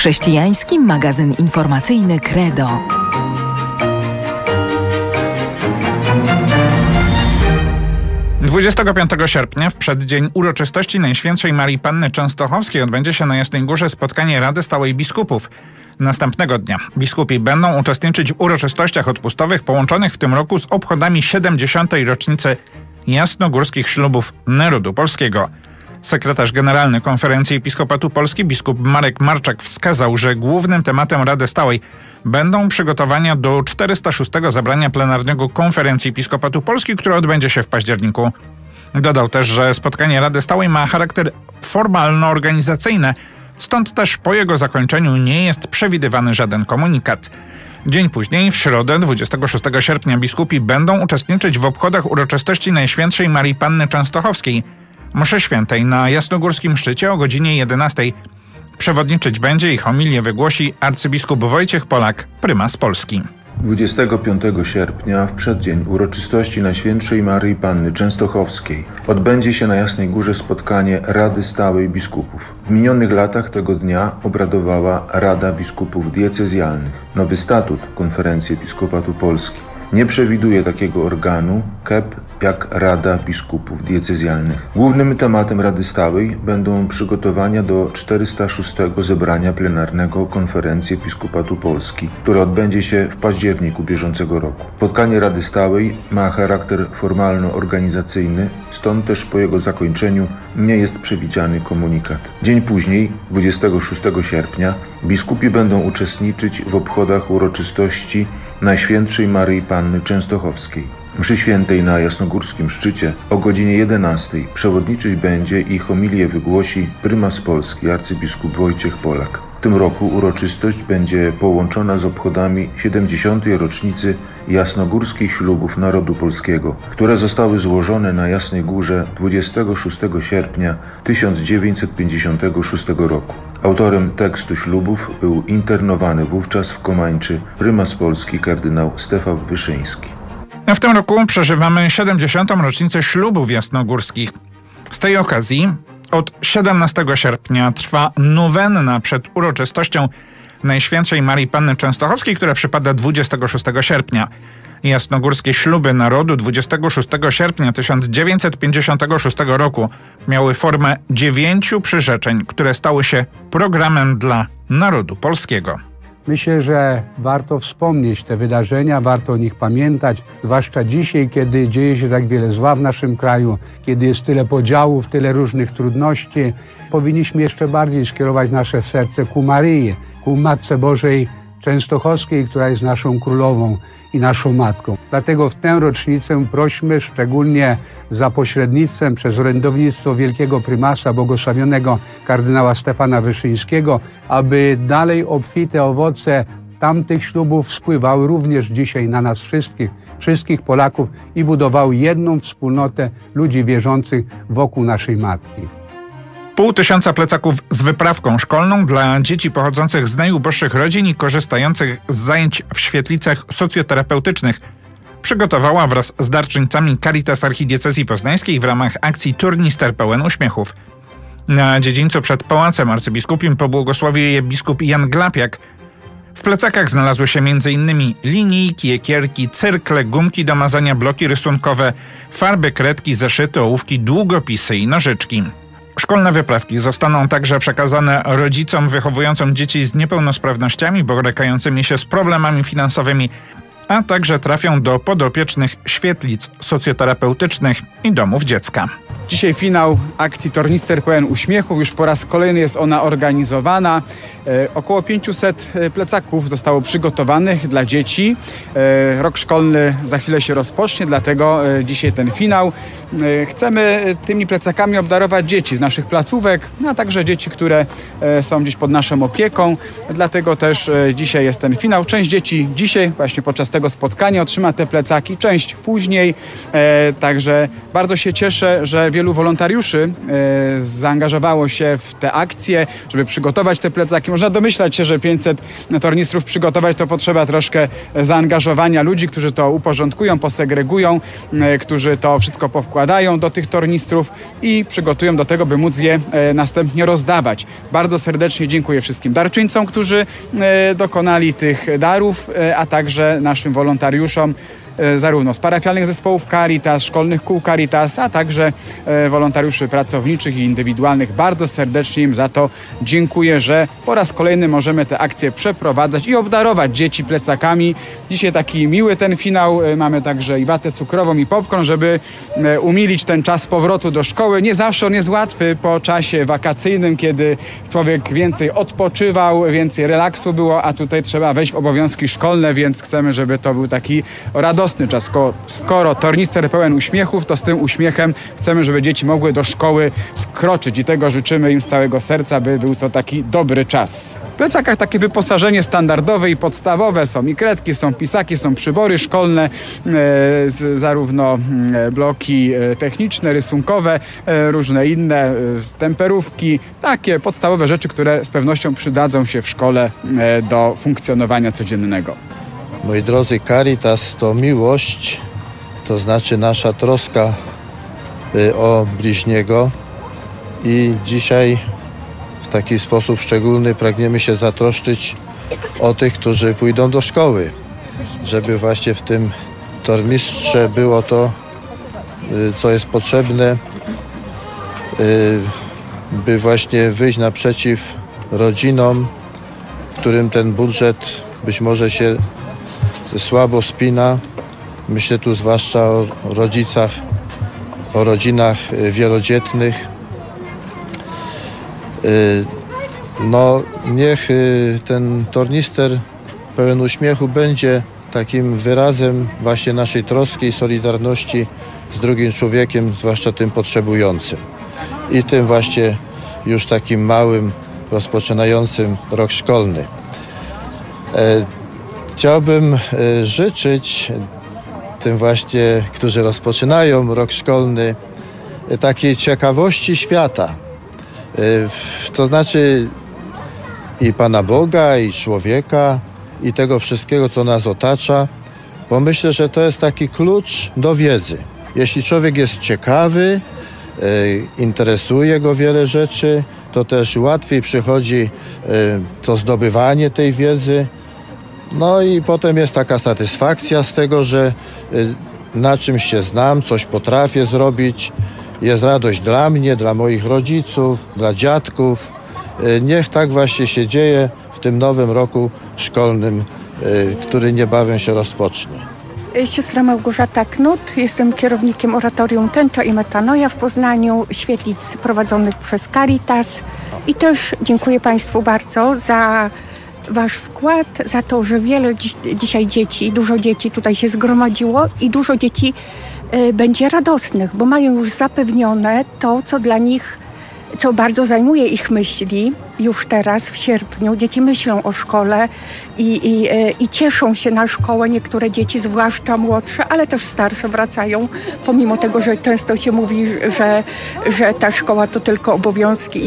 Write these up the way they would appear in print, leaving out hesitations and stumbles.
Chrześcijański magazyn informacyjny Credo. Dwudziestego 25 sierpnia, w przeddzień uroczystości Najświętszej Marii Panny Częstochowskiej, odbędzie się na Jasnej Górze spotkanie Rady Stałej Biskupów. Następnego dnia biskupi będą uczestniczyć w uroczystościach odpustowych połączonych w tym roku z obchodami 70. rocznicy jasnogórskich ślubów narodu polskiego. Sekretarz generalny Konferencji Episkopatu Polski biskup Marek Marczak wskazał, że głównym tematem Rady Stałej będą przygotowania do 406. zebrania plenarnego Konferencji Episkopatu Polski, które odbędzie się w październiku. Dodał też, że spotkanie Rady Stałej ma charakter formalno-organizacyjny, stąd też po jego zakończeniu nie jest przewidywany żaden komunikat. Dzień później, w środę 26 sierpnia, biskupi będą uczestniczyć w obchodach uroczystości Najświętszej Marii Panny Częstochowskiej. Mszy świętej na Jasnogórskim Szczycie o godzinie 11. Przewodniczyć będzie i homilię wygłosi arcybiskup Wojciech Polak, prymas Polski. 25 sierpnia, w przeddzień uroczystości Najświętszej Maryi Panny Częstochowskiej, odbędzie się na Jasnej Górze spotkanie Rady Stałej Biskupów. W minionych latach tego dnia obradowała Rada Biskupów Diecezjalnych. Nowy statut Konferencji Episkopatu Polski nie przewiduje takiego organu KEP jak Rada Biskupów Diecezjalnych. Głównym tematem Rady Stałej będą przygotowania do 406. zebrania plenarnego Konferencji Episkopatu Polski, które odbędzie się w październiku bieżącego roku. Spotkanie Rady Stałej ma charakter formalno-organizacyjny, stąd też po jego zakończeniu nie jest przewidziany komunikat. Dzień później, 26 sierpnia, biskupi będą uczestniczyć w obchodach uroczystości Najświętszej Maryi Panny Częstochowskiej. Mszy świętej na Jasnogórskim Szczycie o godzinie 11 przewodniczyć będzie i homilię wygłosi prymas Polski, arcybiskup Wojciech Polak. W tym roku uroczystość będzie połączona z obchodami 70. rocznicy jasnogórskich ślubów narodu polskiego, które zostały złożone na Jasnej Górze 26 sierpnia 1956 roku. Autorem tekstu ślubów był internowany wówczas w Komańczy prymas Polski kardynał Stefan Wyszyński. W tym roku przeżywamy 70. rocznicę ślubów jasnogórskich. Z tej okazji od 17 sierpnia trwa nowenna przed uroczystością Najświętszej Marii Panny Częstochowskiej, która przypada 26 sierpnia. Jasnogórskie śluby narodu 26 sierpnia 1956 roku miały formę 9 przyrzeczeń, które stały się programem dla narodu polskiego. Myślę, że warto wspomnieć te wydarzenia, warto o nich pamiętać, zwłaszcza dzisiaj, kiedy dzieje się tak wiele zła w naszym kraju, kiedy jest tyle podziałów, tyle różnych trudności. Powinniśmy jeszcze bardziej skierować nasze serce ku Maryi, ku Matce Bożej Częstochowskiej, która jest naszą królową i naszą matką. Dlatego w tę rocznicę prośmy szczególnie za pośrednictwem przez orędownictwo wielkiego prymasa, błogosławionego kardynała Stefana Wyszyńskiego, aby dalej obfite owoce tamtych ślubów spływały również dzisiaj na nas wszystkich Polaków i budowały jedną wspólnotę ludzi wierzących wokół naszej Matki. 500 plecaków z wyprawką szkolną dla dzieci pochodzących z najuboższych rodzin i korzystających z zajęć w świetlicach socjoterapeutycznych przygotowała wraz z darczyńcami Caritas Archidiecezji Poznańskiej w ramach akcji Turnister pełen uśmiechów. Na dziedzińcu przed Pałacem Arcybiskupim pobłogosławił je biskup Jan Glapiak. W plecakach znalazły się m.in. linijki, ekierki, cyrkle, gumki do mazania, bloki rysunkowe, farby, kredki, zeszyty, ołówki, długopisy i nożyczki. Szkolne wyprawki zostaną także przekazane rodzicom wychowującym dzieci z niepełnosprawnościami, borykającymi się z problemami finansowymi, a także trafią do podopiecznych świetlic socjoterapeutycznych i domów dziecka. Dzisiaj finał akcji Tornister pełen uśmiechów. Już po raz kolejny jest ona organizowana. Około 500 plecaków zostało przygotowanych dla dzieci. Rok szkolny za chwilę się rozpocznie, dlatego dzisiaj ten finał. Chcemy tymi plecakami obdarować dzieci z naszych placówek, a także dzieci, które są gdzieś pod naszą opieką. Dlatego też dzisiaj jest ten finał. Część dzieci dzisiaj, właśnie podczas tego spotkania, otrzyma te plecaki, część później. Także bardzo się cieszę, że wielu wielu wolontariuszy zaangażowało się w te akcje, żeby przygotować te plecaki. Można domyślać się, że 500 tornistrów przygotować to potrzeba troszkę zaangażowania ludzi, którzy to uporządkują, posegregują, którzy to wszystko powkładają do tych tornistrów i przygotują do tego, by móc je następnie rozdawać. Bardzo serdecznie dziękuję wszystkim darczyńcom, którzy dokonali tych darów, a także naszym wolontariuszom zarówno z parafialnych zespołów Caritas, szkolnych kół Caritas, a także wolontariuszy pracowniczych i indywidualnych. Bardzo serdecznie im za to dziękuję, że po raz kolejny możemy te akcje przeprowadzać i obdarować dzieci plecakami. Dzisiaj taki miły ten finał. Mamy także i watę cukrową, i popcorn, żeby umilić ten czas powrotu do szkoły. Nie zawsze on jest łatwy po czasie wakacyjnym, kiedy człowiek więcej odpoczywał, więcej relaksu było, a tutaj trzeba wejść w obowiązki szkolne, więc chcemy, żeby to był taki radosny czas. Skoro tornister pełen uśmiechów, to z tym uśmiechem chcemy, żeby dzieci mogły do szkoły wkroczyć i tego życzymy im z całego serca, by był to taki dobry czas. W plecakach takie wyposażenie standardowe i podstawowe. Są i kredki, są pisaki, są przybory szkolne, zarówno bloki techniczne, rysunkowe, różne inne, temperówki. Takie podstawowe rzeczy, które z pewnością przydadzą się w szkole do funkcjonowania codziennego. Moi drodzy, Caritas to miłość, to znaczy nasza troska o bliźniego i dzisiaj w taki sposób szczególny pragniemy się zatroszczyć o tych, którzy pójdą do szkoły, żeby właśnie w tym tornistrze było to, co jest potrzebne, by właśnie wyjść naprzeciw rodzinom, którym ten budżet być może się słabo spina. Myślę tu zwłaszcza o rodzicach, o rodzinach wielodzietnych. No niech ten tornister pełen uśmiechu będzie takim wyrazem właśnie naszej troski i solidarności z drugim człowiekiem, zwłaszcza tym potrzebującym. I tym właśnie już takim małym, rozpoczynającym rok szkolny. Chciałbym życzyć tym właśnie, którzy rozpoczynają rok szkolny, takiej ciekawości świata. To znaczy i Pana Boga, i człowieka, i tego wszystkiego, co nas otacza, bo myślę, że to jest taki klucz do wiedzy. Jeśli człowiek jest ciekawy, interesuje go wiele rzeczy, to też łatwiej przychodzi to zdobywanie tej wiedzy. No i potem jest taka satysfakcja z tego, że na czymś się znam, coś potrafię zrobić. Jest radość dla mnie, dla moich rodziców, dla dziadków. Niech tak właśnie się dzieje w tym nowym roku szkolnym, który niebawem się rozpocznie. Siostra Małgorzata Knut, jestem kierownikiem oratorium Tęcza i Metanoja w Poznaniu, świetlic prowadzonych przez Caritas. I też dziękuję Państwu bardzo za Wasz wkład, za to, że wiele dzisiaj dzieci, dużo dzieci tutaj się zgromadziło i dużo dzieci będzie radosnych, bo mają już zapewnione to, co dla nich, co bardzo zajmuje ich myśli już teraz w sierpniu. Dzieci myślą o szkole i cieszą się na szkołę. Niektóre dzieci, zwłaszcza młodsze, ale też starsze wracają, pomimo tego, że często się mówi, że ta szkoła to tylko obowiązki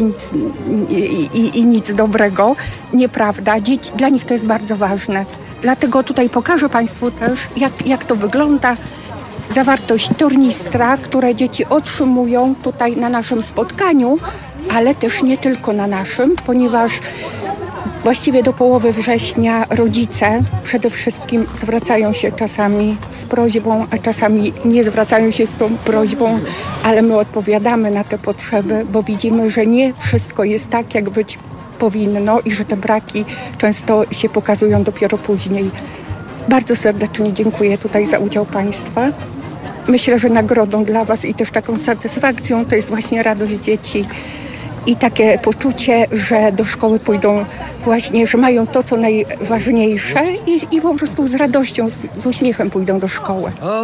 i nic dobrego. Nieprawda. Dla nich to jest bardzo ważne. Dlatego tutaj pokażę Państwu też, jak to wygląda. Zawartość tornistra, które dzieci otrzymują tutaj na naszym spotkaniu, ale też nie tylko na naszym, ponieważ właściwie do połowy września rodzice przede wszystkim zwracają się czasami z prośbą, a czasami nie zwracają się z tą prośbą, ale my odpowiadamy na te potrzeby, bo widzimy, że nie wszystko jest tak, jak być powinno i że te braki często się pokazują dopiero później. Bardzo serdecznie dziękuję tutaj za udział Państwa. Myślę, że nagrodą dla Was i też taką satysfakcją to jest właśnie radość dzieci i takie poczucie, że do szkoły pójdą właśnie, że mają to, co najważniejsze i po prostu z radością, z uśmiechem pójdą do szkoły.